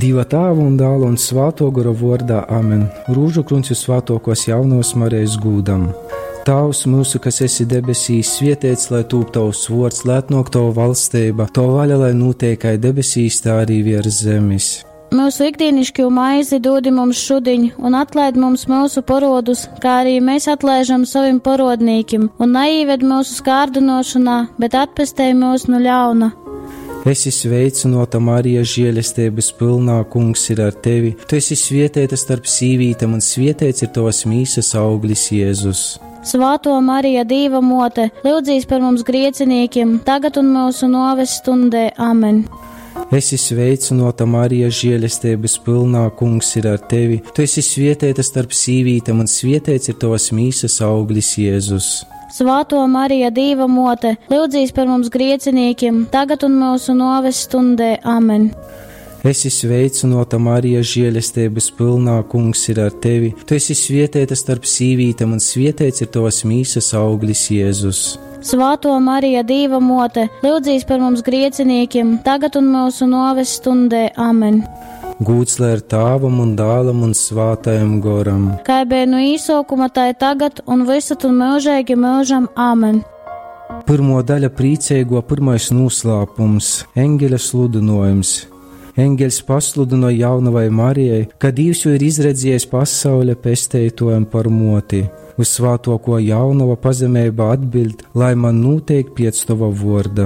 Dieva Tēva un Dēla un Svēto Gara vārdā amen. Rūžu kruņu svētokos jaunos Marijas gūdam. Tavs mūsu, kas esi debesīs, svētīts lai tūp tavs vārds, lai atnāk tava valstība, tava vaļa, lai notiek kā debesīs, tā arī virs zemes. Mūsu ikdienišķo maizi dod mums šodien, un atlaid mums mūsu parodus, kā arī mēs atlaižam saviem parodnīkiem, un neieved mūsu skārdinošanā, bet atpestēj mūs no ļauna. Esi sveicināta, Marija, žēlestības pilnā, Kungs ir ar tevi. Tu esi svētīta starp sīvītēm, un svētīts ir tavas mīsas auglis, Jēzus. Svāto Marija, Dieva mote, lūdzīs par mums griecinīkiem, tagad un mūsu noves stundē. Amen. Esi sveicināta, Marija, žēlestības pilnā, Kungs ir ar tevi. Tu esi svētīta starp sīvītēm, un svētīts ir tavas mīsas auglis, Jēzus. Svāto Marija, Dieva mote, lūdzīs par mums griecinīkiem, tagad un mūsu noves stundē. Amen. Esi sveicināta, Marija, žēlestības pilnā, Kungs ir ar tevi. Tu esi svētīta starp sīvītēm, un svētīts ir tavas mīsas auglis, Jēzus. Svāto Marija, Dieva mote, lūdzīs par mums griecinīkiem, tagad un mūsu noves stundē. Amen. Gūts lai ar Tēvam un Dēlam un Svētajam Garam. Kā bija no īsākuma, tā ir tagad un visur un mūžīgi mūžam. Amen. Pirmo daļa priecīgo, pirmais noslēpums - eņģeļa sludinājums. Eņģeļs pasludināja jaunavai Marijai, ka Dievs jau ir izredzējis pasaule pestētojam par moti. Uz svētoko jaunava pazemībā atbild, lai man notiek pēc tava vārda.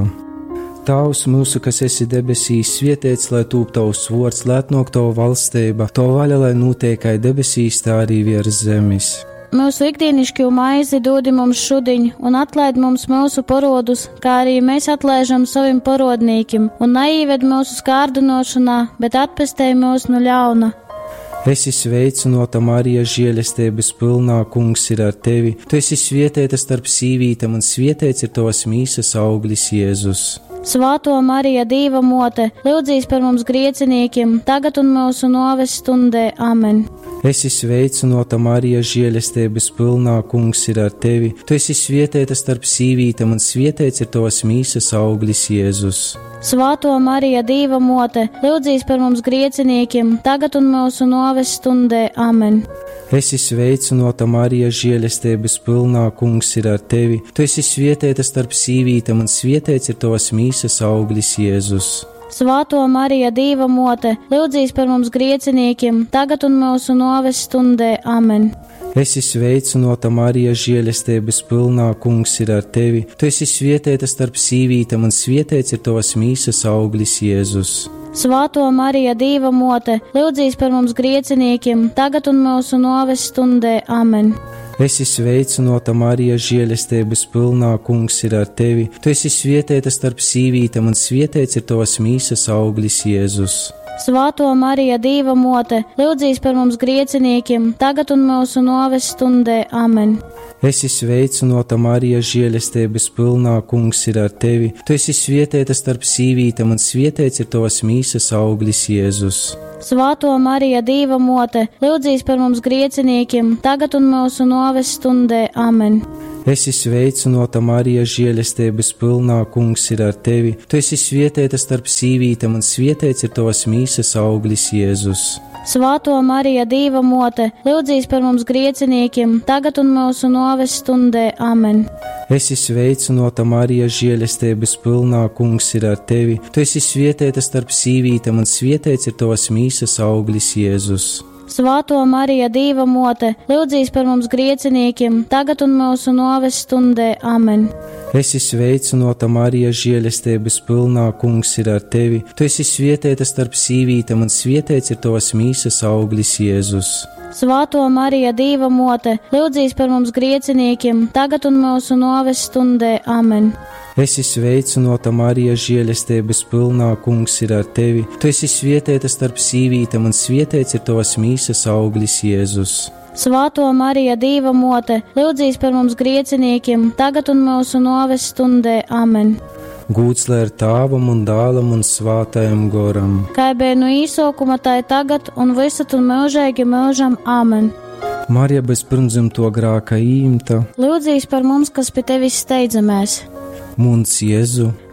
Tavs mūsu, kas esi debesīs, svētīts lai tūp tavs vārds, lai atnāk tava valstība, tava vaļa, lai notiek kā debesīs, tā arī virs zemes. Mūsu ikdienišķo maizi dod mums šodien, un atlaid mums mūsu parodus, kā arī mēs atlaižam saviem parodnīkiem, un neieved mūsu skārdinošanā, bet atpestēj mūs no ļauna. Esi sveicināta, Marija, žēlestības pilnā, Kungs ir ar tevi. Tu esi svētīta starp sīvītēm, un svētīts ir tavas mīsas auglis, Jēzus. Svāto Marija, Dieva mote, lūdzīs par mums griecinīkiem, tagad un mūsu noves stundē. Amen. Esi sveicināta, Marija, žēlestības pilnā, Kungs ir ar tevi. Tu esi svētīta starp sīvītēm, un svētīts ir tavas mīsas auglis, Jēzus. Svāto Marija, Dieva mote, lūdzīs par mums griecinīkiem, tagad un mūsu noves stundē. Amen. Esi sveicināta, Marija, žēlestības pilnā, Kungs ir ar tevi. Tu esi svētīta starp sīvītēm, un svētīts ir tavas mīsas auglis, Jēzus. Svāto Marija, Dieva mote, lūdzīs par mums griecinīkiem, tagad un mūsu noves stundē. Amen. Esi sveicināta, Marija, žēlestības pilnā, Kungs ir ar tevi. Tu esi svētīta starp sīvītēm, un svētīts ir tavas mīsas auglis, Jēzus. Svāto Marija, Dieva mote, lūdzīs par mums griecinīkiem, tagad un mūsu noves stundē. Amen. Esi sveicināta, Marija, žēlestības pilnā, Kungs ir ar tevi. Tu esi svētīta starp sīvītēm, un svētīts ir tavas mīsas auglis, Jēzus. Svāto Marija, Dieva mote, lūdzīs par mums griecinīkiem, tagad un mūsu noves stundē. Amen. Esi sveicināta, Marija, žēlestības pilnā, Kungs ir ar tevi. Tu esi svētīta starp sīvītēm, un svētīts ir tavas mīsas auglis, Jēzus. Svāto Marija, Dieva mote, lūdzīs par mums griecinīkiem, tagad un mūsu noves stundē. Amen. Esi sveicināta, Marija, žēlestības pilnā, Kungs ir ar tevi. Tu esi svētīta starp sīvītēm, un svētīts ir tavas mīsas auglis, Jēzus. Svāto Marija, Dieva mote, lūdzīs par mums griecinīkiem, tagad un mūsu noves stundē. Amen. Esi sveicināta, Marija, žēlestības pilnā, Kungs ir ar tevi. Tu esi svētīta starp sīvītēm, un svētīts ir tavas mīsas auglis, Jēzus. Svāto Marija, Dieva mote, lūdzīs par mums griecinīkiem, tagad un mūsu noves stundē. Amen. Esi sveicināta, Marija, žēlestības pilnā, Kungs ir ar tevi. Tu esi svētīta starp sīvītēm, un svētīts ir tavas mīsas auglis, Jēzus. Svāto Marija, Dieva mote, lūdzīs par mums griecinīkiem, tagad un mūsu noves stundē. Amen. Esi sveicināta, Marija, žēlestības pilnā, Kungs ir ar tevi. Tu esi svētīta starp sīvītēm, un svētīts ir tavas mīsas auglis, Jēzus. Svāto Marija, Dieva mote, lūdzīs par mums griecinīkiem, tagad un mūsu noves stundē. Amen. Gūts lai ar Tēvam un Dēlam un Svētajam Garam. Kā bija no īsākuma, tā ir tagad un visur un mūžīgi mūžam. Amen. Marija bez pirmdzimto grēka īmta, lūdzīs par mums, kas pie tevis steidzamies. Mums Jēzu,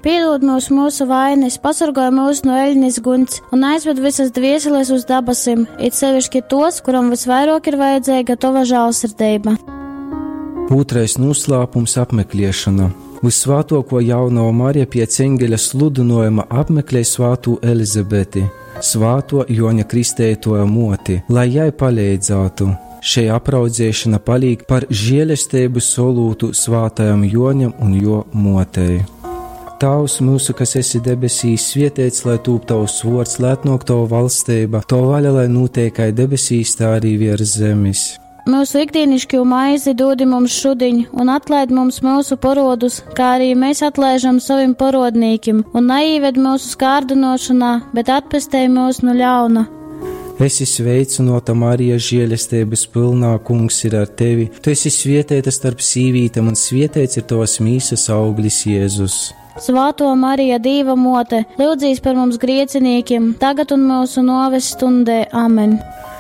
piedod mums mūsu vainas, pasargāj mūs no eļļas guns un aizved visas dvieseles uz dabasim, it sevišķi tos, kuram visvairāk ir vajadzīga tava žēlsirdība. Otrais noslēpums - apmeklēšana. Visvētāko jauno Mariju pēc eņģeļa sludinājuma apmeklēja svāto Elizabeti, svāto Joņa Kristētoja moti, lai jai palīdzētu. Šī apraudzēšana palīg par žēlastību solūtu svātajam Joņam un jo motei. Tavs mūsu, kas esi debesīs, svētīts, lai tūp tavs vārds, lai atnāk tava valstība, tava vaļa, lai notiek kā debesīs, tā arī virs zemes. Mūsu ikdienišķo maizi dodi mums šodien, un atlaid mums mūsu parodus, kā arī mēs atlaižam saviem parodnīkim, un neieved mūsu skārdinošanā, bet atpestēj mūs no ļauna. Esi sveicināta, Marija, žēlastības pilnā, Kungs ir ar tevi. Tu esi svētīta starp sīvītēm, un svētīts ir tavas mīsas auglis, Jēzus. Svāto Marija, Dieva mote, lūdzīs par mums griecinīkiem, tagad un mūsu nāves stundē. Amen.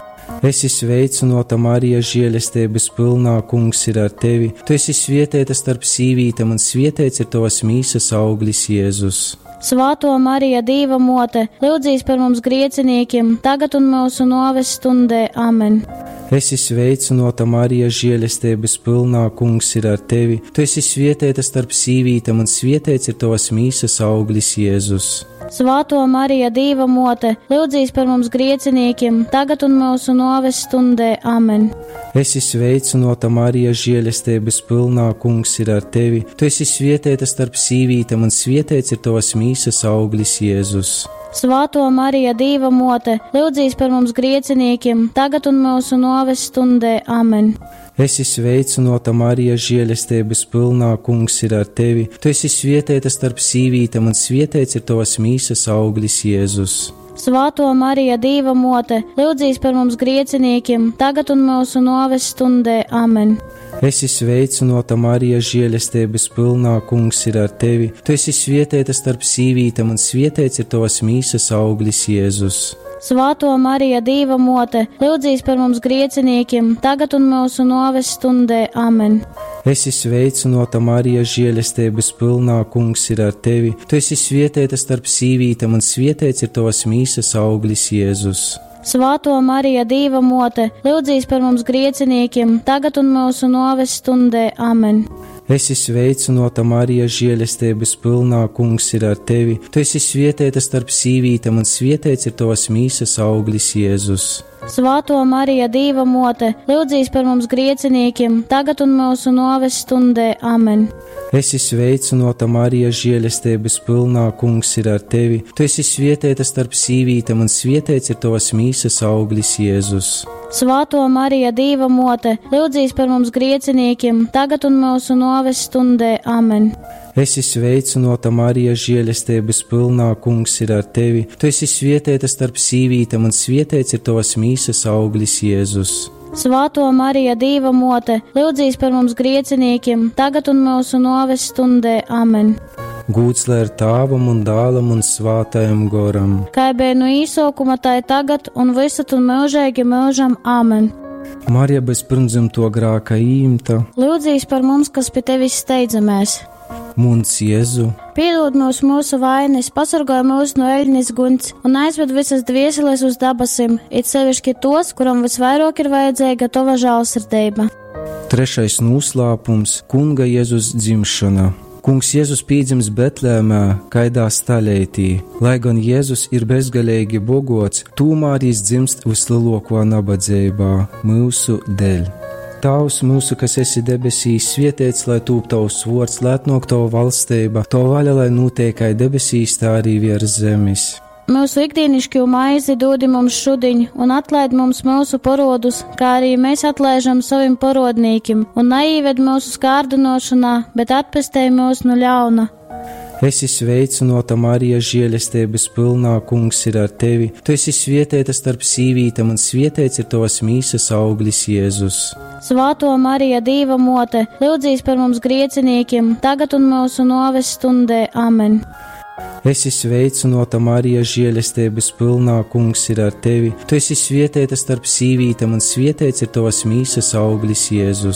Esi sveicināta, Marija, žēlastības pilnā, Kungs ir ar tevi. Tu esi svētīta starp sīvītēm, un svētīts ir tavas mīsas auglis, Jēzus. Svāto Marija, Dieva mote, lūdzīs par mums griecinīkiem, tagad un mūsu nāves stundē. Amen. Esi sveicināta, Marija, žēlastības pilnā, Kungs ir ar tevi. Tu esi svētīta starp sīvītēm, un svētīts ir tavas mīsas auglis, Jēzus. Svāto Marija, Dieva mote, lūdzīs par mums griecinīkiem, tagad un mūsu nāves stundē. Amen. Esi sveicināta, Marija, žēlastības pilnā, Kungs ir ar tevi. Tu esi svētīta starp sīvītēm, un svētīts ir tavas mīsas auglis, Jēzus. Svāto Marija, Dieva mote, lūdzīs par mums griecinīkiem, tagad un mūsu nāves stundē. Amen. Esi sveicināta, Marija, žēlastības pilnā, Kungs ir ar tevi. Tu esi svētīta starp sīvītēm, un svētīts ir tavas mīsas auglis, Jēzus. Svāto Marija, Dieva mote, lūdzīs par mums griecinīkiem, tagad un mūsu nāves stundē. Amen. Esi sveicināta, Marija, žēlastības pilnā, Kungs ir ar tevi. Tu esi svētīta starp sīvītēm, un svētīts ir tavas mīsas auglis, Jēzus. Svāto Marija, Dieva mote, lūdzīs par mums griecinīkiem, tagad un mūsu nāves stundē. Amen. Esi sveicināta, Marija, žēlastības pilnā, Kungs ir ar tevi. Tu esi svētīta starp sīvītēm, un svētīts ir tavas mīsas auglis, Jēzus. Svāto Marija, Dieva mote, lūdzīs par mums griecinīkiem, tagad un mūsu nāves stundē. Amen. Esi sveicināta, Marija, žēlastības pilnā, Kungs ir ar tevi. Tu esi svētīta starp sīvītēm, un svētīts ir tavas mīsas auglis, Jēzus. Svāto Marija, Dieva mote, lūdzīs par mums griecinīkiem, tagad un mūsu nāves stundē. Amen. Esi sveicināta, Marija, žēlastības pilnā, Kungs ir ar tevi. Tu esi svētīta starp sīvītēm, un svētīts ir tavas mīsas auglis, Jēzus. Svāto Marija, Dieva mote, lūdzīs par mums griecinīkiem, tagad un mūsu nāves stundē. Amen. Esi sveicināta, Marija, žēlastības pilnā, Kungs ir ar tevi. Tu esi svētīta starp sīvītēm, un svētīts ir tavas mīsas auglis, Jēzus. Svāto Marija, Dieva mote, lūdzīs par mums griecinīkiem, tagad un mūsu nāves stundē. Amen. Gūts lai ir Tēvam un Dēlam un Svātajam Goram. Kā bija no īsākuma, tā ir tagad un visad un mūžīgi mūžam. Amen. Marija bez pirmdzimto grēka īmta, lūdzīs par mums, kas pie tevis steidzamies. Mums Jēzu, piedod mūsu vainas, pasargāj mūs no eļļas guns un aizved visas dvieseles uz dabasim, it sevišķi tos, kuram visvairāk ir vajadzīga tava žēlsirdība. Trešais noslēpums - Kunga Jēzus dzimšana. Kungs Jēzus pīdzims Betlēmē, kaidā staļeitī. Lai gan Jēzus ir bezgalīgi bogots, tūmēr viņš dzimst vislielākā nabadzībā mūsu dēļ. Tavs mūsu, kas esi debesīs, svētīts, lai tūp tavs vārds, lai atnāk tava valstība, tava vaļa, lai notiek kā debesīs, tā arī virs zemes. Mūsu ikdienišķo maizi dodi mums šodien, un atlaid mums mūsu parodus, kā arī mēs atlaižam saviem parodnīkim, un neieved mūsu skārdinošanā, bet atpestēj mūs no ļauna. Esi sveicināta, Marija, žēlastības pilnā, Kungs ir ar tevi. Tu esi svētīta starp sīvītēm, un svētīts ir tavas mīsas auglis, Jēzus. Svāto Marija, Dieva mote, lūdzīs par mums griecinīkiem, tagad un mūsu nāves stundē. Amen. Esi sveicināta, Marija, žēlastības pilnā, Kungs ir ar tevi. Tu esi svētīta starp sīvītēm, un svētīts ir tavas mīsas auglis, Jēzus.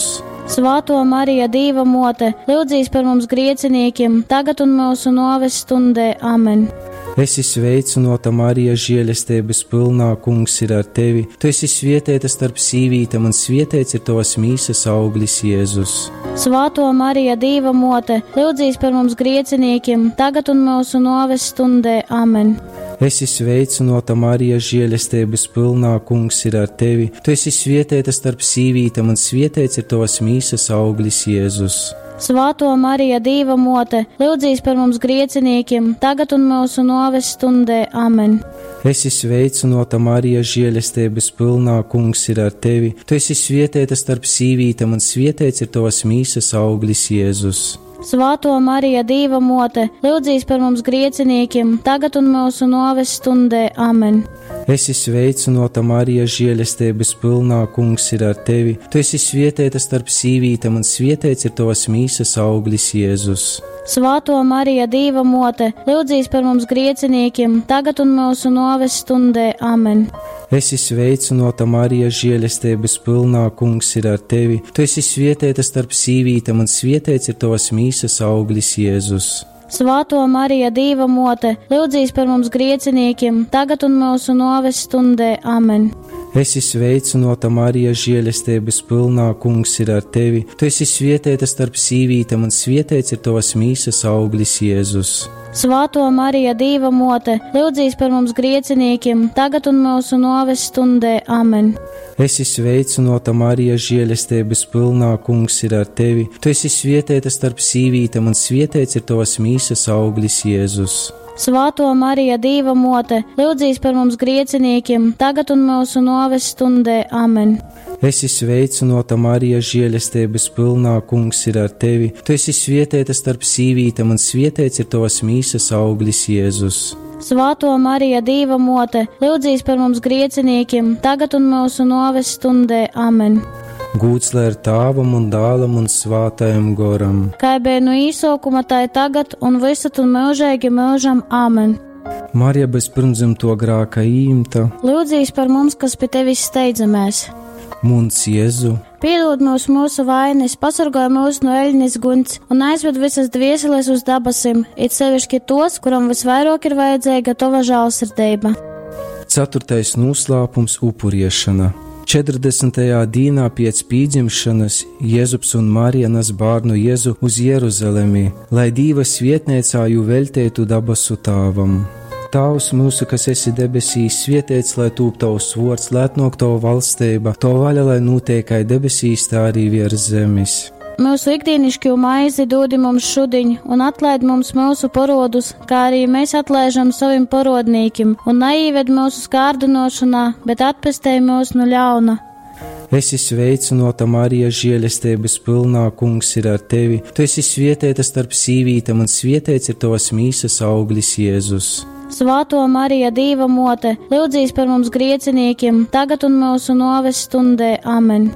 Svētā Marija, Dieva mote, lūdzīs par mums grieciniekiem, tagad un mūsu nāves stundē. Amen. Esi sveicināta, Marija, žēlestības pilnā, Kungs ir ar tevi. Tu esi svētīta starp sīvītēm, un svētīts ir tavas mīsas auglis, Jēzus. Svētā Marija, Dieva mote, lūdzīs par mums grieciniekiem, tagad un mūsu nāves stundē. Amen. Esi sveicināta, Marija, žēlestības pilnā, Kungs ir ar tevi. Tu esi svētīta starp sīvītēm, un svētīts ir tavas mīsas auglis, Jēzus. Svētā Marija, Dieva mote, lūdzīs par mums grieciniekiem, tagad un mūsu nāves stundē. Amen. Esi sveicināta, Marija, žēlestības pilnā, Kungs ir ar tevi. Tu esi svētīta starp sīvītēm, un svētīts ir tavas mīsas auglis, Jēzus. Svētā Marija, Dieva mote, lūdzīs par mums grieciniekiem, tagad un mūsu nāves stundē. Amen. Esi sveicināta, Marija, žēlestības pilnā, Kungs ir ar tevi. Tu esi svētīta starp sīvītēm, un svētīts ir tavas mīsas auglis, Jēzus. Svētā Marija, Dieva mote, lūdzīs par mums grieciniekiem, tagad un mūsu nāves stundē. Amen. Esi sveicināta, Marija, žēlestības pilnā, Kungs ir ar tevi. Tu esi svētīta starp sīvītēm, un svētīts ir tavas mīsas auglis, Jēzus. Svētā Marija, Dieva mote, lūdzīs par mums grieciniekiem, tagad un mūsu nāves stundē. Amen. Esi sveicināta, Marija, žēlestības pilnā, Kungs ir ar tevi. Tu esi svētīta starp sīvītēm, un svētīts ir tavas mīsas auglis, Jēzus. Svētā Marija, Dieva mote, lūdzīs par mums grieciniekiem, tagad un mūsu nāves stundē. Amen. Esi sveicināta, Marija, žēlestības pilnā, Kungs ir ar tevi. Tu esi svētīta starp sīvītēm, un svētīts ir tavas mīsas auglis, Jēzus. Svētā Marija, Dieva mote, lūdzīs par mums grieciniekiem, tagad un mūsu nāves stundē. Amen. Esi sveicināta, Marija, žēlestības pilnā, Kungs ir ar tevi. Tu esi svētīta starp sīvītēm, un svētīts ir tavas mīsas auglis, Jēzus. Svētā Marija, Dieva mote, lūdzīs par mums grieciniekiem, tagad un mūsu nāves stundē. Amen. Gūts lai ir Tēvam un Dēlam un Svētajam Goram. Kā bija no īsākuma, tā ir tagad un visad un mūžīgi mūžam. Amen. Marija bez pirmdzimto grēka īmta, lūdzīs par mums, kas pie tevis steidzamies. Muns Jēzu, piedod mūsu vainas, pasargāj mūs no eļņas guns un aizved visas dvieseles uz dabasim, it sevišķi tos, kuram visvairāk ir vajadzīga tava žēlsirdība. 4. noslēpums - upuriešana. 40. dienā pēc pīdzimšanas Jēzus un Marija nes bērnu Jēzu uz Jeruzalemi, lai Dieva svētnīcā jū veltītu dabasu Tēvam. Tavs mūsu, kas esi debesīs, svētīts, lai tūp tavs vārds, lai atnāk tava valstība, to vaļa, lai notiek kā debesīs, tā arī virs zemes. Mūsu ikdienišķo maizi dod mums šodien, un atlaid mums mūsu parodus, kā arī mēs atlaižam saviem parodnīkiem, un neieved mūsu skārdinošanā, bet atpestēj mūs no ļauna. Esi sveicināta, Marija, žēlestības pilnā, Kungs ir ar tevi. Tu esi svētīta starp sīvītēm, un svētīts ir tavas mīsas auglis, Jēzus. Svētā Marija, Dieva mote, lūdzīs par mums grieciniekiem, tagad un mūsu nāves stundē. Amen.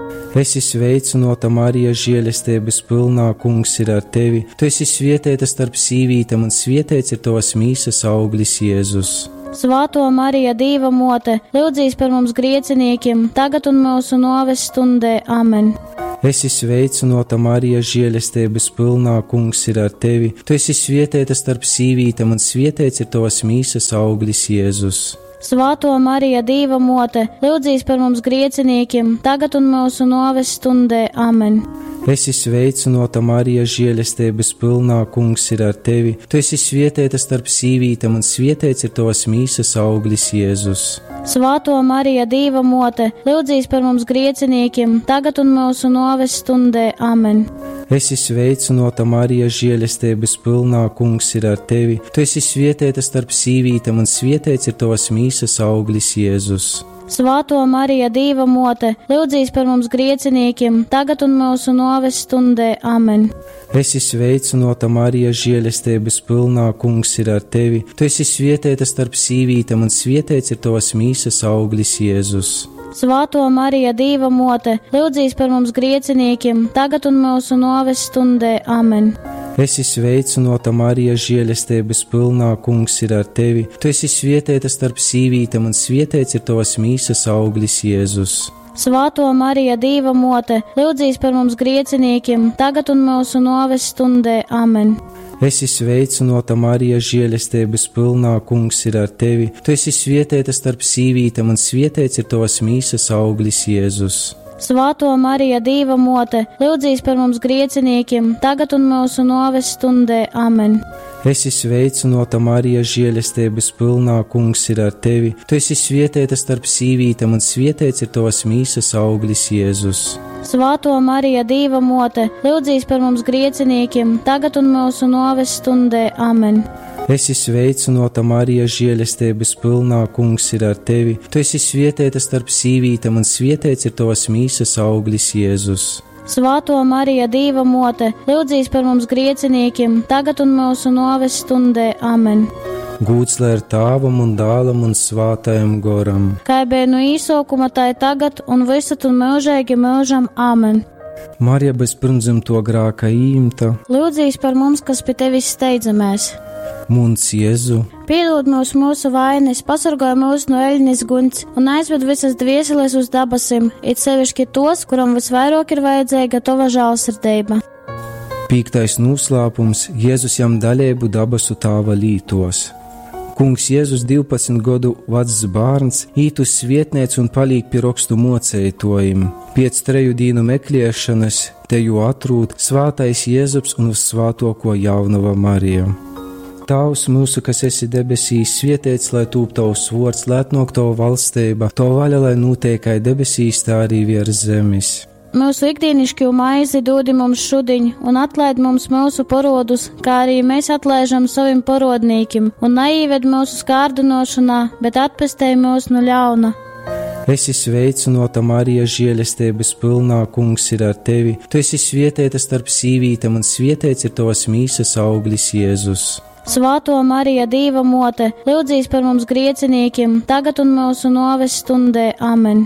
Esi sveicināta, Marija, žēlestības pilnā, Kungs ir ar tevi. Tu esi svētīta starp sīvītēm, un svētīts ir tavas mīsas auglis, Jēzus. Svētā Marija, Dieva mote, lūdzīs par mums grieciniekiem, tagad un mūsu nāves stundē. Amen. Esi sveicināta, Marija, žēlestības pilnā, Kungs ir ar tevi. Tu esi svētīta starp sīvītēm, un svētīts ir tavas mīsas auglis, Jēzus. Svētā Marija, Dieva mote, lūdzīs par mums grieciniekiem, tagad un mūsu nāves stundē. Amen. Esi sveicināta, Marija, žēlestības pilnā, Kungs ir ar tevi. Tu esi svētīta starp sīvītēm, un svētīts ir tavas mīsas auglis, Jēzus. Svētā Marija, Dieva mote, lūdzīs par mums grieciniekiem, tagad un mūsu nāves stundē. Amen. Esi sveicināta, Marija, žēlestības pilnā, Kungs ir ar tevi. Tu esi svētīta starp sīvītēm, un svētīts ir tavas mīsas auglis, Jēzus. Svētā Marija, Dieva mote, lūdzīs par mums grieciniekiem, tagad un mūsu nāves stundē. Amen. Esi sveicināta, Marija, žēlestības pilnā, Kungs ir ar tevi. Tu esi svētīta starp sīvītēm, un svētīts ir tavas mīsas auglis, Jēzus. Svētā Marija, Dieva mote, lūdzīs par mums grieciniekiem, tagad un mūsu nāves stundē. Amen. Esi sveicināta, Marija, žēlestības pilnā, Kungs ir ar tevi. Tu esi svētīta starp sīvītēm, un svētīts ir tavas mīsas auglis, Jēzus. Svētā Marija, Dieva mote, lūdzīs par mums grieciniekiem, tagad un mūsu nāves stundē. Amen. Esi sveicināta, Marija, žēlestības pilnā, Kungs ir ar tevi. Tu esi svētīta starp sīvītēm, un svētīts ir tavas mīsas auglis, Jēzus. Svētā Marija, Dieva mote, lūdzīs par mums grieciniekiem, tagad un mūsu nāves stundē. Amen. Esi sveicināta, Marija, žēlestības pilnā, Kungs ir ar tevi. Tu esi svētīta starp sīvītēm, un svētīts ir tavas mīsas auglis, Jēzus. Svētā Marija, Dieva mote, lūdzīs par mums grieciniekiem, tagad un mūsu nāves stundē. Amen. Esi sveicināta, Marija, žēlestības pilnā, Kungs ir ar tevi. Tu esi svētīta starp sīvītēm, un svētīts ir tavas mīsas auglis, Jēzus. Svētā Marija, Dieva mote, lūdzīs par mums grieciniekiem, tagad un mūsu nāves stundē. Amen. Gūts lai ir Tēvam un Dēlam un Svētajam Goram. Kā bija no īsākuma, tā ir tagad un visad un mūžīgi mūžam. Amen. Marija bez pirmdzimto grēka īmta, lūdzīs par mums, kas pie tevis steidzamies. Mums Jēzu, piedod mūsu vainas, pasargāj mūs no eļņas guņas un aizved visas dvieseles uz dabasim, it sevišķi tos, kuram visvairāk ir vajadzīga tava žēlsirdība. 5. noslēpums – Jēzus jam dalību dabasu Tēva lītos. Kungs Jēzus 12 gadu vecs bērns īt uz svietneicu un palīk pie rakstu moceitojim. Pēc 3 dienu meklēšanas teju atrūt Svētais Jēzus un uz Svētoko Jaunava Marija. Tavs mūsu, kas esi debesīs, svētīts, lai tūp tavs vārds, lai atnāk tava valstība, tava vaļa, lai notiek kā debesīs, tā arī virs zemes. Mūsu ikdienišķo maizi dod mums šodien, un atlaid mums mūsu parodus, kā arī mēs atlaižam saviem parodnīkiem, un neieved mūsu skārdinošanā, bet atpestēj mūs no ļauna. Esi sveicināta, Marija, žēlestības pilnā, Kungs ir ar tevi. Tu esi svētīta starp sīvītēm, un svētīts ir tavas mīsas auglis, Jēzus. Svētā Marija, Dieva mote, lūdzīs par mums grieciniekiem, tagad un mūsu nāves stundē. Amen.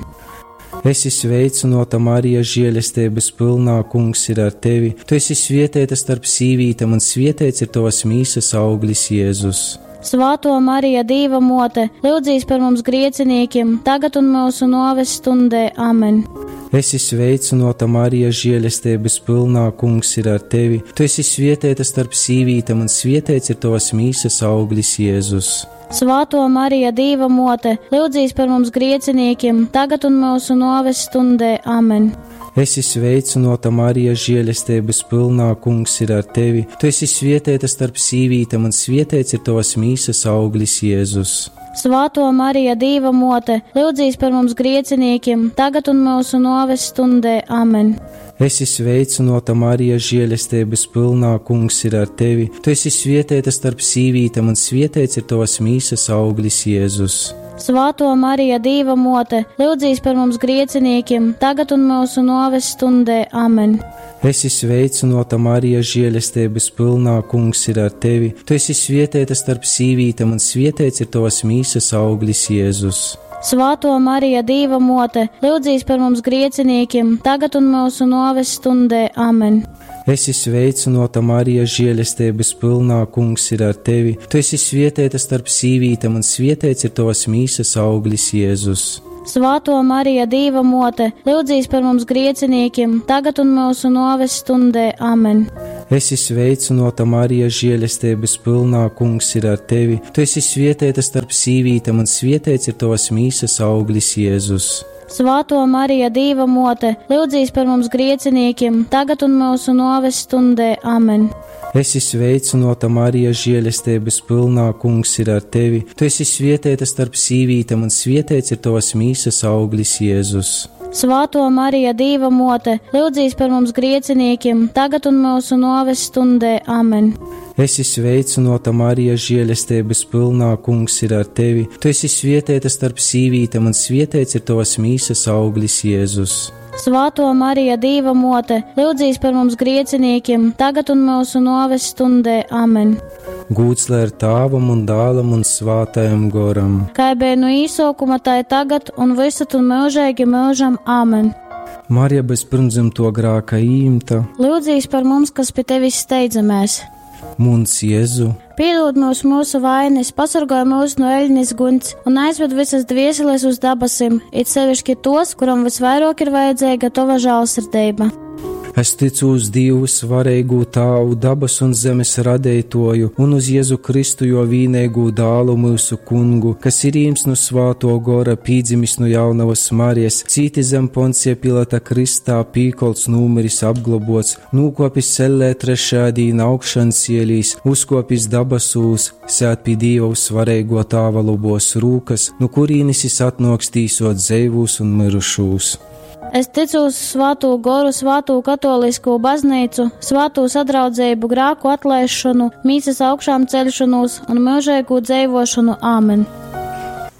Esi sveicināta, Marija, žēlestības pilnā, Kungs ir ar tevi. Tu esi svētīta starp sīvītēm, un svētīts ir tavas mīsas auglis, Jēzus. Svētā Marija, Dieva mote, lūdzīs par mums grieciniekiem, tagad un mūsu nāves stundē. Amen. Esi sveicināta, Marija, žēlestības pilnā, Kungs ir ar tevi. Tu esi svētīta starp sīvītēm, un svētīts ir tavas mīsas auglis, Jēzus. Svētā Marija, Dieva mote, lūdzīs par mums grieciniekiem, tagad un mūsu nāves stundē. Amen. Esi sveicināta, Marija, žēlestības pilnā, Kungs ir ar tevi. Tu esi svētīta starp sīvītēm, un svētīts ir tavas mīsas auglis, Jēzus. Svētā Marija, Dieva mote, lūdzīs par mums grieciniekiem, tagad un mūsu nāves stundē. Amen. Esi sveicināta, Marija, žēlestības pilnā, Kungs ir ar tevi. Tu esi svētīta starp sīvītēm, un svētīts ir tavas mīsas auglis, Jēzus. Svētā Marija, Dieva mote, lūdzīs par mums grieciniekiem, tagad un mūsu nāves stundē. Amen. Esi sveicināta, Marija, žēlestības pilnā, Kungs ir ar tevi. Tu esi svētīta starp sīvītēm, un svētīts ir tavas mīsas auglis, Jēzus. Svētā Marija, Dieva mote, lūdzīs par mums grieciniekiem, tagad un mūsu nāves stundē. Amen. Esi sveicināta, Marija, žēlestības pilnā, Kungs ir ar tevi. Tu esi svētīta starp sīvītēm, un svētīts ir tavas mīsas auglis, Jēzus. Svētā Marija, Dieva mote, lūdzīs par mums grieciniekiem, tagad un mūsu nāves stundē. Amen. Esi sveicināta, Marija, žēlestības pilnā, Kungs ir ar tevi. Tu esi svētīta starp sīvītēm, un svētīts ir tavas mīsas auglis, Jēzus. Svētā Marija, Dieva mote, lūdzīs par mums grieciniekiem, tagad un mūsu nāves stundē. Amen. Esi sveicināta, Marija, žēlestības pilnā, Kungs ir ar tevi. Tu esi svētīta starp sīvītēm, un svētīts ir tavas mīsas auglis, Jēzus. Svētā Marija, Dieva mote, lūdzīs par mums grieciniekiem, tagad un mūsu nāves stundē. Amen. Esi sveicināta, Marija, žēlestības pilnā, Kungs ir ar tevi. Tu esi svētīta starp sīvītēm, un svētīts ir tavas mīsas auglis, Jēzus. Svētā Marija, Dieva mote, lūdzīs par mums grieciniekiem, tagad un mūsu nāves stundē. Amen. Gūts lai ir Tēvam un Dēlam un Svētajam Goram. Kā bija no īsākuma, tā ir tagad un visad un mūžīgi mūžam. Amen. Marija bez pirmdzimto grēka īmta, lūdzīs par mums, kas pie tevis steidzamies. Muns Jēzu, piedod mums mūsu vainas, pasargāj mūs no eļļas gunts un aizved visas dvieseles uz dabasim, it sevišķi tos, kuram visvairāk ir vajadzīga tava žēlsirdība. es ticu uz Dievu svarīgu Tāvu, dabas un zemes radētoju, un uz Jēzu Kristu, jo vīneigu dālu mūsu kungu, kas ir īms no svāto gora, pīdzimis no jaunavas Marijas, cīti zem Poncija Pilata kristā, pīkolts nūmeris apglobots, nūkopis sellē trešā dīna augšan cielīs, uzkopis dabasūs, sēt pie Dieva svarīgo Tāva lobos rūkas, no kurīnis is atnoks tīsot dzīvūs un mirušūs. Es ticu uz svāto goru, svāto katolisko baznīcu, svāto sadraudzību, grāku atlaišanu, mīsas augšām ceļšanos un mūžīgu dzīvošanu. Āmen!